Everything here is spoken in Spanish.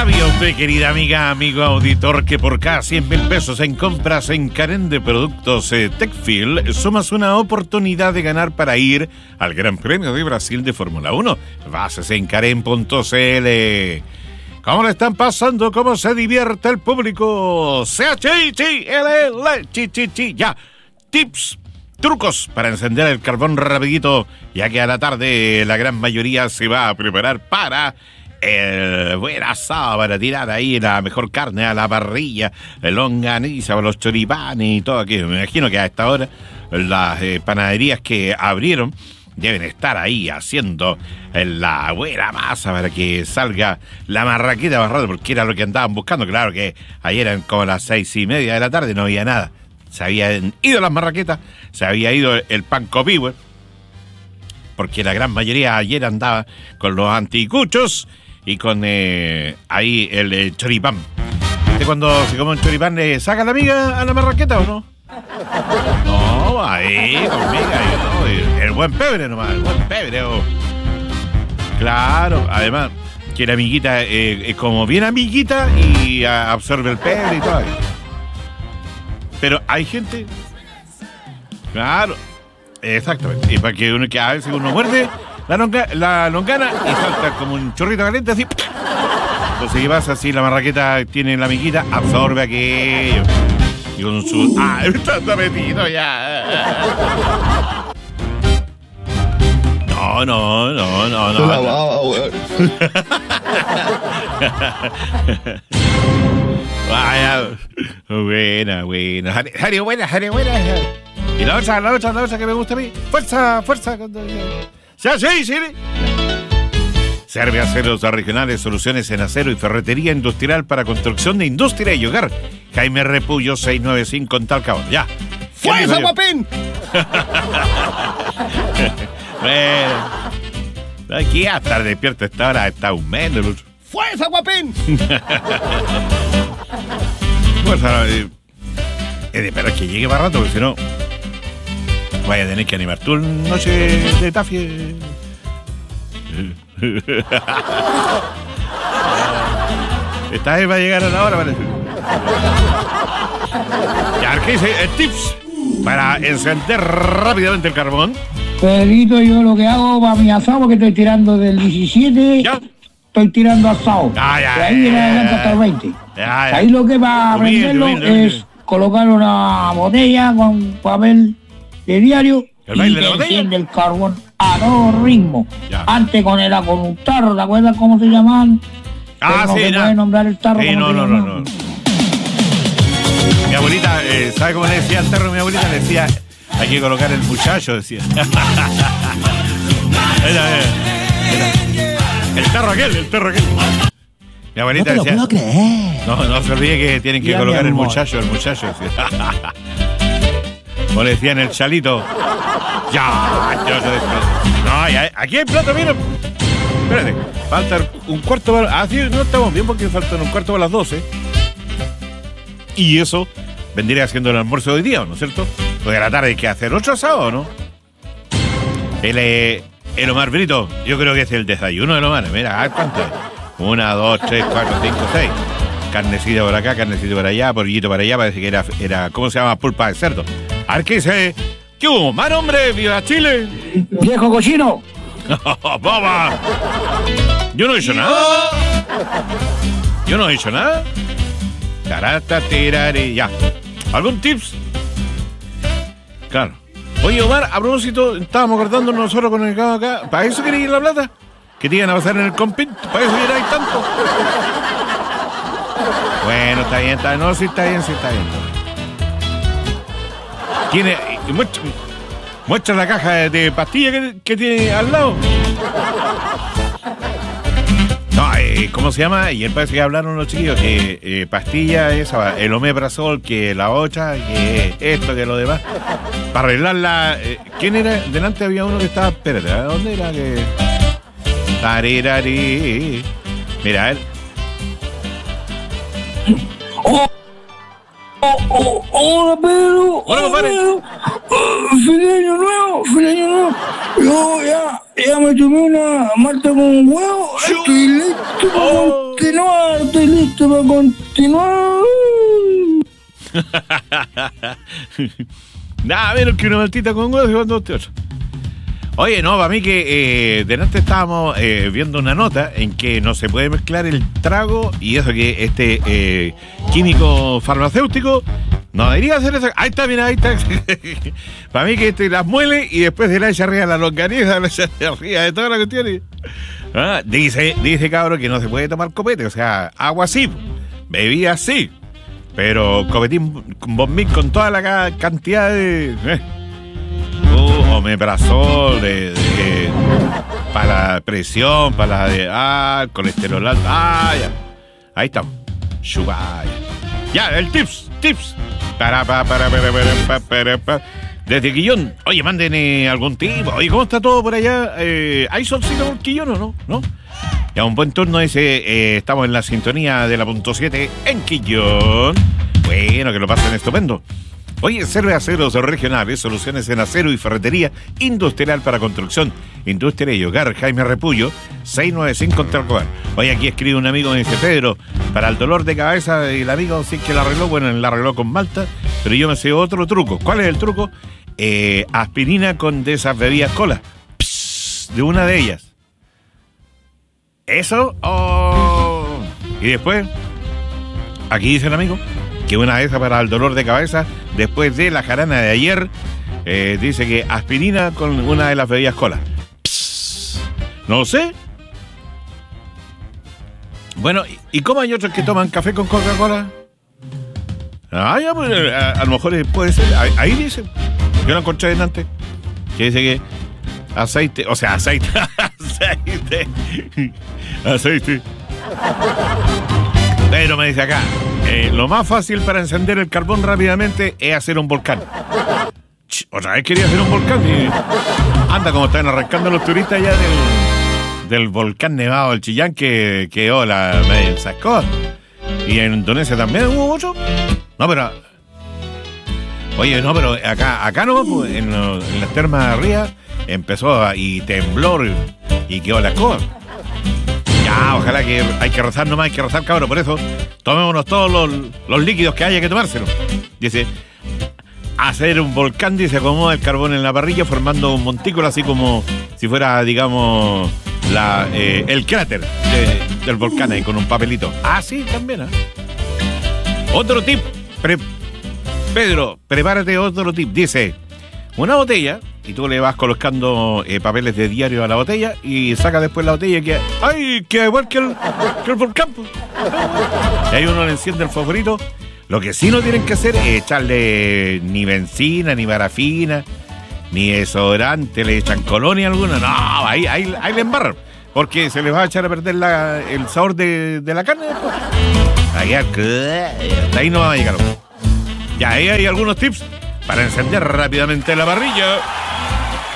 ¿Sabía usted, querida amiga, amigo auditor, que por cada 100.000 pesos en compras en Carén de productos Techfield sumas una oportunidad de ganar para ir al Gran Premio de Brasil de Fórmula 1? Bases en Carén.cl. ¿Cómo le están pasando? ¿Cómo se divierte el público? Ya. Tips, trucos para encender el carbón rapidito, ya que a la tarde la gran mayoría se va a preparar para el buen asado, para tirar ahí la mejor carne a la parrilla, el longaniza, los choripanes y todo aquello. Me imagino que a esta hora las panaderías que abrieron deben estar ahí haciendo la buena masa para que salga la marraqueta más rápido, porque era lo que andaban buscando. Claro que ayer eran como las 6:30 de la tarde, no había nada. Se habían ido las marraquetas, se había ido el pan copiwe, porque la gran mayoría ayer andaba con los anticuchos y con ahí el choripán. ¿Usted cuando se come un choripán le saca la miga a la marraqueta o no? No, ahí, conmigo, el buen pebre nomás, el buen pebre. Claro, además, que la amiguita es como bien amiguita y absorbe el pebre y todo. Pero hay gente, claro, exactamente, y para que uno, que a veces uno muerde la longana y salta como un chorrito caliente así. Entonces, ¿qué pasa? Si la marraqueta tiene la amiguita, absorbe aquello. Y con su... ¡Ah! ¡Está metido ya! No. Vaya. Buena. Jari, buena. Y la otra que me gusta a mí. Fuerza. Sí. Serve Aceros Regionales, soluciones en acero y ferretería industrial para construcción de industria y hogar. Jaime Repullo 695 en Talcahuano. Ya. ¡Fuerza, guapín! Bueno, aquí a estar despierto a esta hora está un mes. ¡Fuerza, guapín! Fuerza, pero es que llegue más rato, porque si no vaya a tener que animar tu noche de tafie. Esta vez va a llegar a la hora, parece. Ya, ¿qué dice? Tips para encender rápidamente el carbón. Pedrito, yo lo que hago para mi asado, porque estoy tirando del 17, ¿ya? Estoy tirando asado. De ahí en adelante hasta el 20. Ahí lo que va a prenderlo es colocar una botella con papel de diario y te enciende el carbón a todo ritmo. Ya. Antes con un tarro, ¿te acuerdas cómo se llamaban? No se puede nombrar el tarro. No. Mi abuelita, ¿sabe cómo le decía al tarro? Mi abuelita le decía, hay que colocar el muchacho, decía. El tarro aquel. Mi abuelita decía, no te lo puedo creer. No se olvide que tienen que colocar el muchacho, decía. O le decían el chalito. Aquí hay plata, mira. Espérate, faltan un cuarto para... sí, no estamos bien porque faltan un cuarto para las 12. Y eso vendría haciendo el almuerzo de hoy día, ¿no es cierto? Porque a la tarde hay que hacer otro asado, ¿no? El Omar Brito, yo creo que es el desayuno del Omar. Mira, a ver cuánto es. 1, 2, 3, 4, 5, 6. Carnecita por acá, carnecita por allá, pollito para allá. Parece que era ¿cómo se llama? Pulpa de cerdo. A ver qué dice. ¿Qué hubo, Omar, hombre? ¡Viva Chile! ¡Viejo cochino! ¡Baba! Yo no he hecho nada. Carata, tirare, ya. ¿Algún tips? Claro. Oye, Omar, a propósito, estábamos acordando nosotros con el cabo acá. ¿Para eso quería ir la plata? ¿Que te iban a pasar en el compin? ¿Para eso llegáis tanto? Bueno, está bien. No, sí está bien. Tiene... Muestra la caja de pastillas que tiene al lado. No, ¿cómo se llama? Y él parece que hablaron los chiquillos que pastilla esa, el omeprazol, que la otra, que esto, que lo demás. Para arreglarla. ¿Quién era? Delante había uno que estaba. Espérate, ¿a dónde era que? Tarirari. Mira, él. Hola, Pedro. Hola, compadre. Feliz año nuevo. Yo ya me tomé una malta con huevo. Estoy listo para continuar. Estoy listo para continuar. Nada menos que una maltita con huevos y con dos otros. Oye, no, para mí que delante estábamos viendo una nota en que no se puede mezclar el trago y eso que este químico farmacéutico no debería hacer eso. Ahí está, mira, ahí está. Para mí que las muele y después se la echa arriba de la longaniza, la echa arriba de toda la cuestión. Dice cabrón que no se puede tomar copete, o sea, agua sí, bebida sí, pero copetín bombín con toda la cantidad de... omeprazol para presión, para de colesterol alto. Ya. Ahí estamos. Ya, el tips. Para. Desde Quillón. Oye, manden algún tip. Oye, ¿cómo está todo por allá? ¿Hay solcito por Quillón o no? ¿No? Ya, un buen turno ese. Estamos en la sintonía de la .7 en Quillón. Bueno, que lo pasen estupendo. Oye, Cerve Aceros Regionales, soluciones en acero y ferretería industrial para construcción, industria y hogar. Jaime Repullo, 695 en Talcobar. Oye, aquí escribe un amigo, me dice: Pedro, para el dolor de cabeza, el amigo sí que la arregló, bueno, la arregló con malta, pero yo me sé otro truco. ¿Cuál es el truco? Aspirina con de esas bebidas cola. De una de ellas. Eso, y después, aquí dice el amigo, que una de esas para el dolor de cabeza, después de la jarana de ayer, dice que aspirina con una de las bebidas cola. No sé. Bueno, ¿y cómo hay otros que toman café con Coca-Cola? Ya, pues, a lo mejor puede ser. Ahí dice. Yo lo encontré delante. Que dice que aceite. Pero me dice acá, lo más fácil para encender el carbón rápidamente es hacer un volcán. Otra vez quería hacer un volcán y anda como están arrancando los turistas ya del volcán nevado del Chillán que quedó la media sacó. Y en Indonesia también hubo otro. No, pero... Oye, no, pero acá no, pues, en las termas de arriba empezó y tembló y quedó la escoba. Ya, ojalá que hay que rezar nomás, hay que rezar, cabrón. Por eso, tomémonos todos los líquidos que haya que tomárselos. Dice, hacer un volcán, dice, acomoda el carbón en la parrilla formando un montículo así como si fuera, digamos, el cráter del volcán ahí con un papelito. Sí, también, Otro tip, Pedro, prepárate otro tip. Dice, una botella, y tú le vas colocando papeles de diario a la botella y sacas después la botella que igual que el volcán. Y ahí uno le enciende el fosforito. Lo que sí no tienen que hacer es echarle ni benzina, ni parafina, ni desodorante, le echan colonia alguna. No, ahí le embarran, porque se les va a echar a perder el sabor de la carne después. Hasta ahí no va a llegar. Ya, ahí hay algunos tips para encender rápidamente la parrilla.